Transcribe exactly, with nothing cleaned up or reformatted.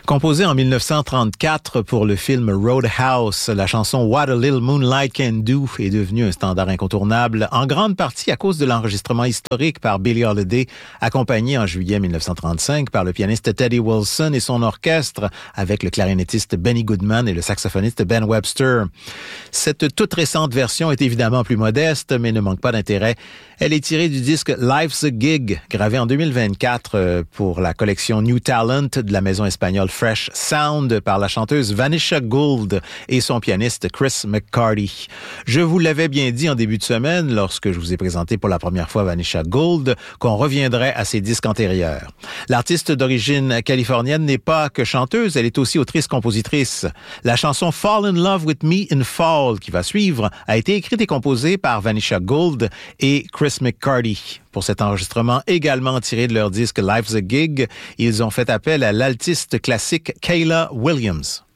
Composée en dix-neuf cent trente-quatre pour le film Roadhouse, la chanson What a Little Moonlight Can Do est devenue un standard incontournable, en grande partie à cause de l'enregistrement historique par Billie Holiday, accompagné en juillet dix-neuf cent trente-cinq par le pianiste Teddy Wilson et son orchestre, avec le clarinettiste Benny Goodman et le saxophoniste Ben Webster. Cette toute récente version est évidemment plus modeste, mais ne manque pas d'intérêt. Elle est tirée du disque Life's a Gig, gravé en deux mille vingt-quatre pour la collection New Talent de la maison espagnole Fresh Sound par la chanteuse Vanisha Gould et son pianiste Chris McCarty. Je vous l'avais bien dit en début de semaine, lorsque je vous ai présenté pour la première fois Vanisha Gould, qu'on reviendrait à ses disques antérieurs. L'artiste d'origine californienne n'est pas que chanteuse, elle est aussi autrice-compositrice. La chanson Fall in Love with Me in Fall, qui va suivre, a été écrite et composée par Vanisha Gould et Chris McCarty. Pour cet enregistrement également tiré de leur disque Life's a Gig, ils ont fait appel à l'altiste classique Kayla Williams.